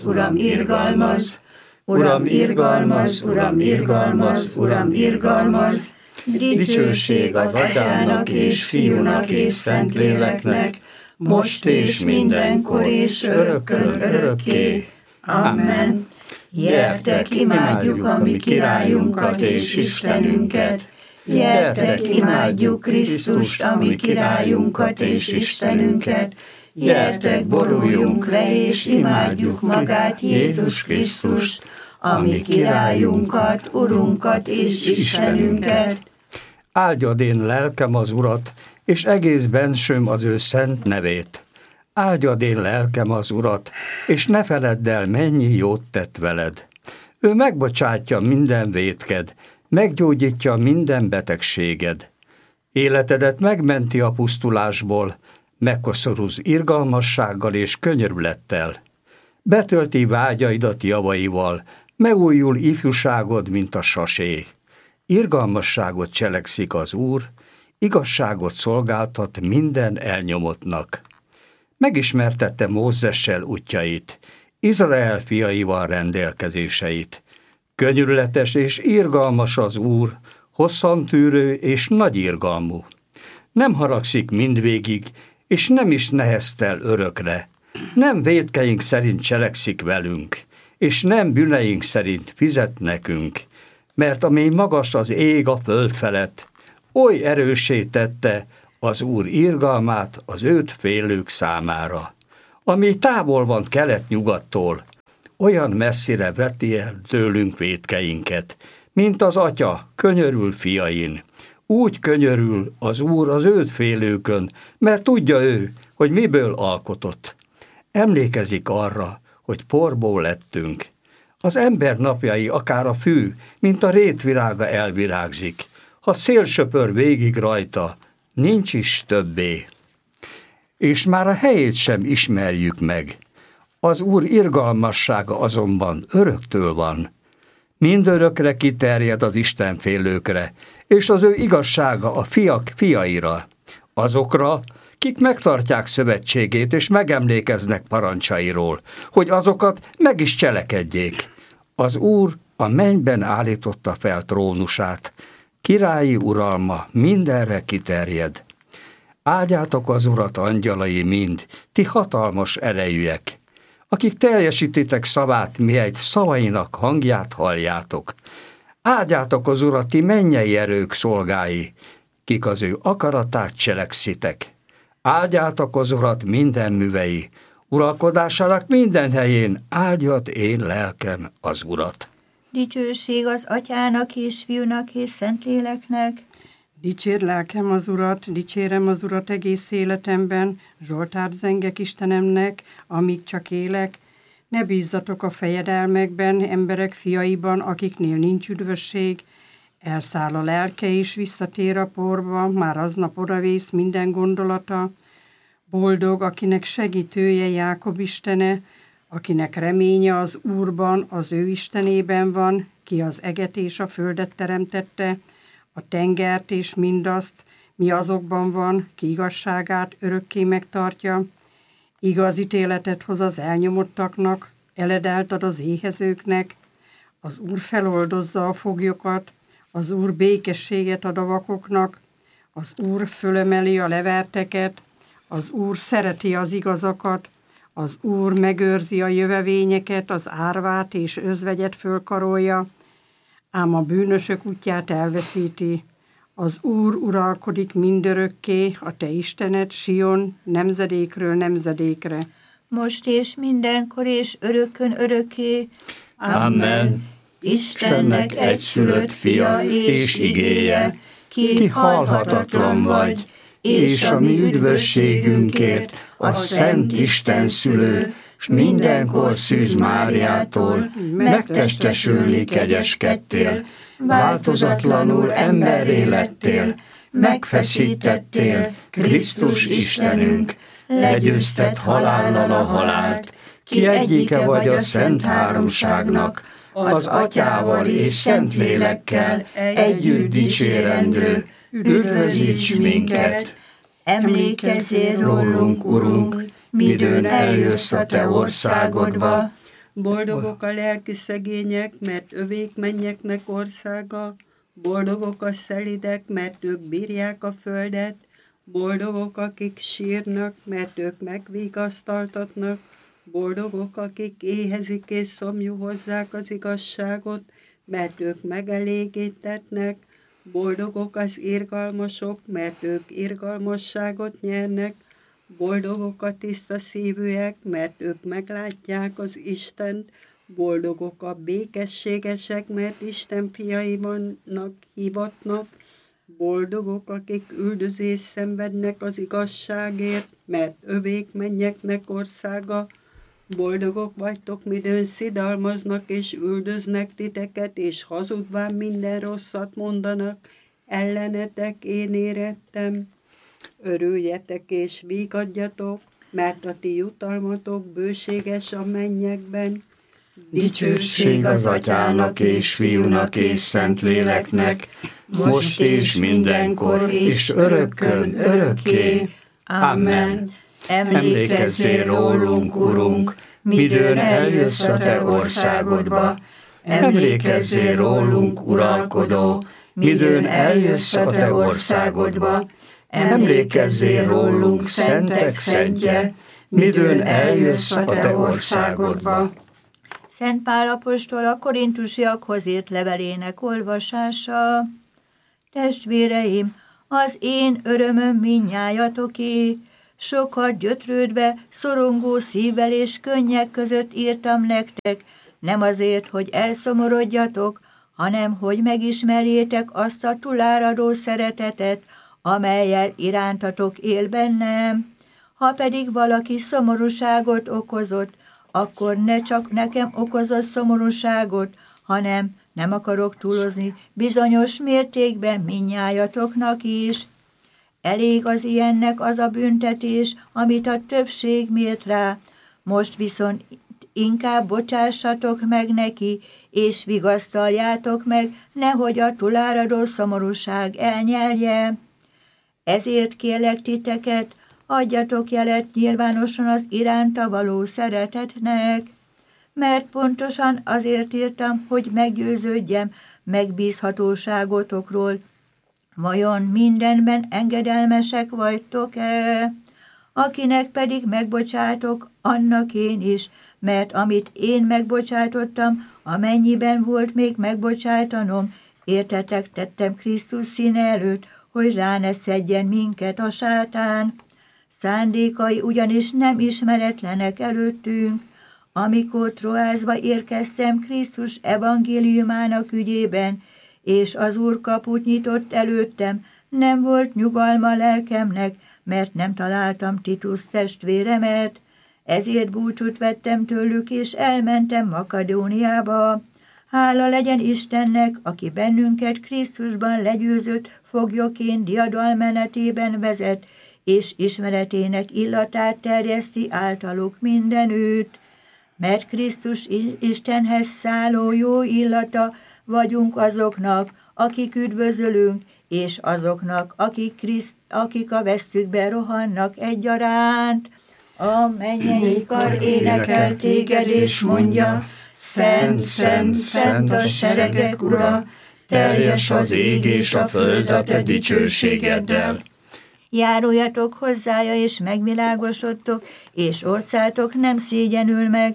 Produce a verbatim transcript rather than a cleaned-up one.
Uram, irgalmaz, Uram, irgalmaz, Uram, irgalmaz, Uram, irgalmaz. Dicsőség az Atyának és Fiúnak és Szentléleknek, most és mindenkor és örökkön örökké. Amen. Gyertek, imádjuk a mi királyunkat és Istenünket. Gyertek, imádjuk Krisztust, a mi királyunkat és Istenünket. Gyertek, boruljunk le és imádjuk magát, Jézus Krisztust, a mi királyunkat, Urunkat és Istenünket. Áldjad én lelkem az Urat, és egész bensőm az ő szent nevét. Áldjad én lelkem az Urat, és ne feledd el, mennyi jót tett veled. Ő megbocsátja minden vétked, meggyógyítja minden betegséged. Életedet megmenti a pusztulásból, megkoszorúz irgalmassággal és könyörülettel. Betölti vágyaidat javaival, megújul ifjúságod, mint a sasé. Irgalmasságot cselekszik az Úr, igazságot szolgáltat minden elnyomottnak. Megismertette Mózessel útjait, Izrael fiaival rendelkezéseit. Könyörületes és irgalmas az Úr, hosszantűrő és nagy irgalmú. Nem haragszik mindvégig, és nem is neheztel örökre. Nem vétkeink szerint cselekszik velünk, és nem bűneink szerint fizet nekünk. Mert amely magas az ég a föld felett, oly erőssé tette az Úr irgalmát az őt félők számára. Ami távol van kelet-nyugattól, olyan messzire veti el tőlünk vétkeinket, mint az Atya könyörül fiain. Úgy könyörül az Úr az őt félőkön, mert tudja ő, hogy miből alkotott. Emlékezik arra, hogy porból lettünk. Az ember napjai akár a fű, mint a rétvirága elvirágzik. Ha szél söpör végig rajta, nincs is többé. És már a helyét sem ismerjük meg. Az Úr irgalmassága azonban öröktől van. Mindörökre kiterjed az istenfélőkre, és az ő igazsága a fiak fiaira. Azokra, kik megtartják szövetségét és megemlékeznek parancsairól, hogy azokat meg is cselekedjék. Az Úr a mennyben állította fel trónusát, királyi uralma mindenre kiterjed. Áldjátok az Urat, angyalai mind, ti hatalmas erejűek, akik teljesítitek szavát, mihelyt szavainak hangját halljátok. Áldjátok az Urat, ti mennyei erők szolgái, kik az ő akaratát cselekszitek. Áldjátok az Urat minden művei, uralkodásának minden helyén áldjad én lelkem az Urat. Dicsőség az Atyának és Fiúnak és Szentléleknek. Dicsérd lelkem az Urat, dicsérem az Urat egész életemben, Zsoltárt zengek Istenemnek, amíg csak élek. Ne bízzatok a fejedelmekben, emberek fiaiban, akiknél nincs üdvösség. Elszáll a lelke és visszatér a porba, már aznap odavész minden gondolata. Boldog, akinek segítője Jákob istene, akinek reménye az Úrban, az ő Istenében van, ki az eget és a földet teremtette, a tengert és mindazt, mi azokban van, ki igazságát örökké megtartja. Igaz ítéletet hoz az elnyomottaknak, eledelt ad az éhezőknek. Az Úr feloldozza a foglyokat, az Úr békességet ad a vakoknak, az Úr fölemeli a leverteket, az Úr szereti az igazakat, az Úr megőrzi a jövevényeket, az árvát és özvegyet fölkarolja, ám a bűnösök útját elveszíti. Az Úr uralkodik mindörökké, a te Istened, Sion, nemzedékről nemzedékre. Most és mindenkor és örökkön örökké. Amen. Istennek egyszülött fia és igéje, ki halhatatlan vagy, és a mi üdvösségünkért a Szent Isten szülő, s mindenkor Szűz Máriától megtestesülni kegyeskedtél, változatlanul emberré lettél, megfeszítettél, Krisztus Istenünk, legyőzted halállal a halált, ki egyike vagy a Szent Háromságnak, az Atyával és Szentlélekkel együtt dicsérendő, üdvözíts minket! Emlékezzél rólunk, Urunk, midőn eljössz a te országodba, Boldogok a lelki szegények, mert övék mennyeknek országa. Boldogok a szelidek, mert ők bírják a földet. Boldogok, akik sírnak, mert ők megvigasztaltatnak. Boldogok, akik éhezik és szomjú hozzák az igazságot, mert ők megelégítetnek. Boldogok az irgalmasok, mert ők irgalmasságot nyernek. Boldogok a tiszta szívűek, mert ők meglátják az Istent. Boldogok a békességesek, mert Isten fiai vannak, hivatnak. Boldogok, akik üldözést szenvednek az igazságért, mert övék mennyeknek országa. Boldogok vagytok, midőn szidalmaznak és üldöznek titeket, és hazudván minden rosszat mondanak. Ellenetek én érettem. Örüljetek és vígadjatok, mert a ti jutalmatok bőséges a mennyekben. Dicsőség az Atyának és Fiúnak és Szentléleknek, most és mindenkor és örökkön örökké. Amen. Emlékezzél rólunk, Urunk, midőn eljössz a te országodba. Emlékezzél rólunk, uralkodó, midőn eljössz a te országodba. Emlékezzél rólunk, szentek szentje, midőn eljössz a te országodba. Szent Pál apostol a korintusiakhoz írt levelének olvasása. Testvéreim, az én örömöm mindnyájatoké, sokat gyötrődve, szorongó szívvel és könnyek között írtam nektek, nem azért, hogy elszomorodjatok, hanem hogy megismerjétek azt a túláradó szeretetet, amellyel irántatok él bennem. Ha pedig valaki szomorúságot okozott, akkor ne csak nekem okozott szomorúságot, hanem nem akarok túlozni, bizonyos mértékben mindnyájatoknak is. Elég az ilyennek az a büntetés, amit a többség mért rá. Most viszont inkább bocsássatok meg neki, és vigasztaljátok meg, nehogy a túláradó szomorúság elnyelje. Ezért kérlek titeket, adjatok jelet nyilvánosan az iránta való szeretetnek, mert pontosan azért írtam, hogy meggyőződjem megbízhatóságotokról. Vajon mindenben engedelmesek vagytok-e? Akinek pedig megbocsátok, annak én is, mert amit én megbocsátottam, amennyiben volt még megbocsátanom, értetek tettem Krisztus színe előtt, hogy rá ne szedjen minket a sátán. Szándékai ugyanis nem ismeretlenek előttünk. Amikor Troázba érkeztem Krisztus evangéliumának ügyében, és az Úr kaput nyitott előttem, nem volt nyugalma lelkemnek, mert nem találtam Titus testvéremet. Ezért búcsút vettem tőlük, és elmentem Makedóniába. Hála legyen Istennek, aki bennünket Krisztusban legyőzött foglyoként diadalmenetében vezet, és ismeretének illatát terjeszti általuk mindenütt. Mert Krisztus Istenhez szálló jó illata vagyunk azoknak, akik üdvözölünk, és azoknak, akik, Kriszt, akik a vesztükbe rohannak egyaránt. A mennyei kar énekel téged, és mondja, Szent, szent, szent a seregek ura, teljes az ég és a föld a te dicsőségeddel. Járuljatok hozzája, és megvilágosodtok, és orcátok nem szégyenül meg,